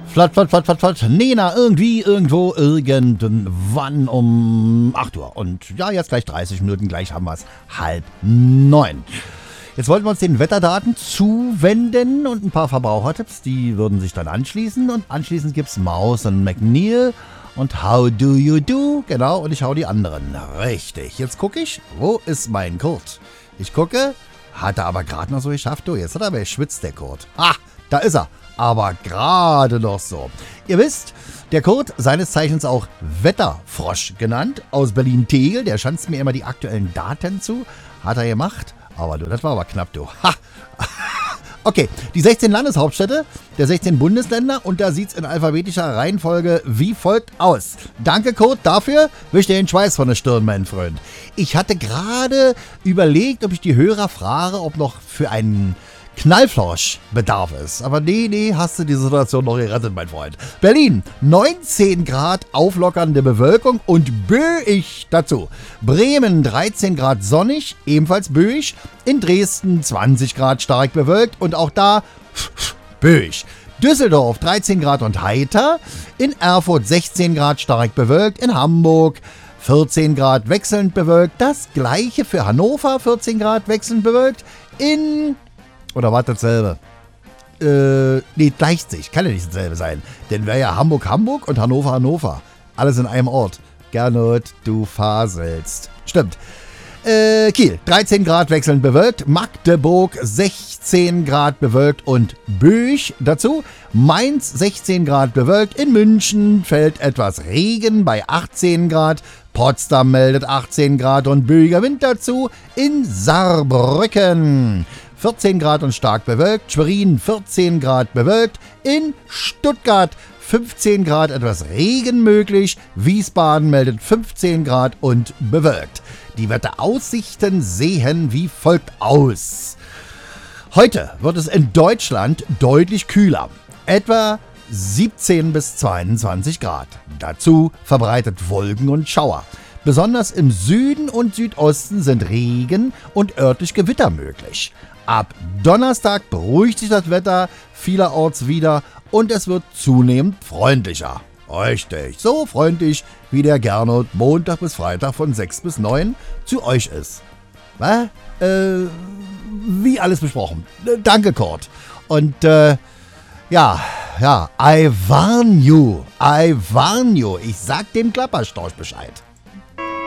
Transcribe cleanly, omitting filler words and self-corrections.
Flott, flott, flott, flott, flott. Nena, irgendwie, irgendwo, irgendwann um 8 Uhr. Und ja, jetzt gleich 30 Minuten, gleich haben wir es 8:30. Jetzt wollten wir uns den Wetterdaten zuwenden und ein paar Verbrauchertipps, die würden sich dann anschließen. Und anschließend gibt's Maus und McNeil und How Do You Do. Genau, und ich hau die anderen. Richtig, jetzt gucke ich, wo ist mein Kurt? Ich gucke, hat er aber gerade noch so geschafft. Du, jetzt hat er aber geschwitzt, der Kurt. Ha, da ist er. Aber gerade noch so. Ihr wisst, der Kurt, seines Zeichens auch Wetterfrosch genannt, aus Berlin-Tegel, der schanzt mir immer die aktuellen Daten zu. Hat er gemacht. Aber du, das war aber knapp, du. Ha! Okay, die 16 Landeshauptstädte der 16 Bundesländer und da sieht's in alphabetischer Reihenfolge wie folgt aus. Danke, Kurt, dafür. Wisch dir den Schweiß von der Stirn, mein Freund. Ich hatte gerade überlegt, ob ich die Hörer frage, ob noch für einen Knallfrosch Bedarf ist. Aber nee, hast du die Situation noch gerettet, mein Freund. Berlin, 19 Grad auflockernde Bewölkung und böig dazu. Bremen, 13 Grad sonnig, ebenfalls böig. In Dresden, 20 Grad stark bewölkt und auch da böig. Düsseldorf, 13 Grad und heiter. In Erfurt, 16 Grad stark bewölkt. In Hamburg, 14 Grad wechselnd bewölkt. Das gleiche für Hannover, 14 Grad wechselnd bewölkt. Oder war das dasselbe? Nee, gleicht sich. Kann ja nicht dasselbe sein. Denn wäre ja Hamburg und Hannover. Alles in einem Ort. Gernot, du faselst. Stimmt. Kiel, 13 Grad wechselnd bewölkt. Magdeburg, 16 Grad bewölkt und böig dazu. Mainz, 16 Grad bewölkt. In München fällt etwas Regen bei 18 Grad. Potsdam meldet 18 Grad und böiger Wind dazu. In Saarbrücken 14 Grad und stark bewölkt. Schwerin 14 Grad bewölkt. In Stuttgart 15 Grad etwas Regen möglich. Wiesbaden meldet 15 Grad und bewölkt. Die Wetteraussichten sehen wie folgt aus. Heute wird es in Deutschland deutlich kühler. Etwa 17 bis 22 Grad. Dazu verbreitet Wolken und Schauer. Besonders im Süden und Südosten sind Regen und örtlich Gewitter möglich. Ab Donnerstag beruhigt sich das Wetter vielerorts wieder und es wird zunehmend freundlicher. Richtig, so freundlich wie der Gernot Montag bis Freitag von 6 bis 9 zu euch ist. Wie alles besprochen. Danke, Kurt. Und ja, I warn you. Ich sag dem Klapperstorch Bescheid.